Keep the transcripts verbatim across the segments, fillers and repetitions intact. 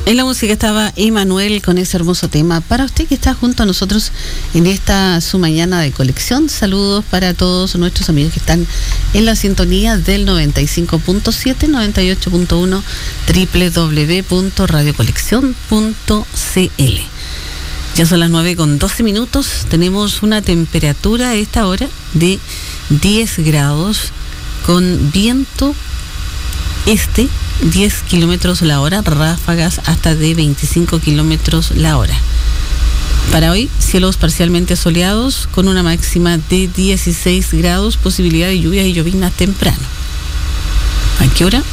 En la música estaba Emanuel con ese hermoso tema. Para usted que está junto a nosotros en esta su mañana de colección, saludos para todos nuestros amigos que están en la sintonía del noventa y cinco punto siete, noventa y ocho punto uno, doble u doble u doble u punto radio colección punto c l. Ya son las nueve con doce minutos. Tenemos una temperatura a esta hora de diez grados con viento este, diez kilómetros la hora, ráfagas hasta de veinticinco kilómetros la hora. Para hoy, cielos parcialmente soleados con una máxima de dieciséis grados, posibilidad de lluvias y lloviznas temprano. ¿A qué hora?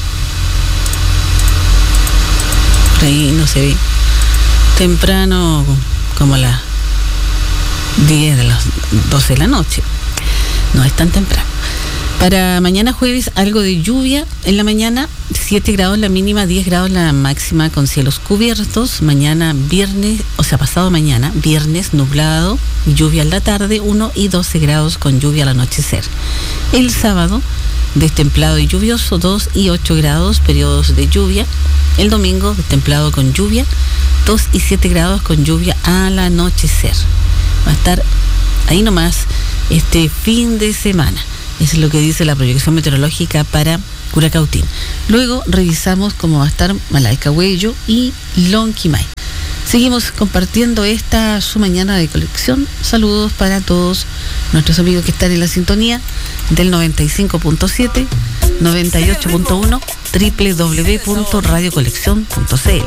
Por ahí no se ve. Temprano, como a las diez de las doce de la noche. No es tan temprano. Para mañana jueves, algo de lluvia en la mañana, siete grados la mínima, diez grados la máxima con cielos cubiertos. Mañana viernes, o sea, pasado mañana, viernes nublado, lluvia en la tarde, uno y doce grados con lluvia al anochecer. El sábado, destemplado y lluvioso, dos y ocho grados, periodos de lluvia. El domingo, destemplado con lluvia, dos y siete grados con lluvia al anochecer. Va a estar ahí nomás este fin de semana. Eso es lo que dice la proyección meteorológica para Curacautín. Luego revisamos cómo va a estar Malaycahuello y Lonquimay. Seguimos compartiendo esta su mañana de colección. Saludos para todos nuestros amigos que están en la sintonía del noventa y cinco punto siete, noventa y ocho punto uno, doble u doble u doble u punto radio colección punto c l.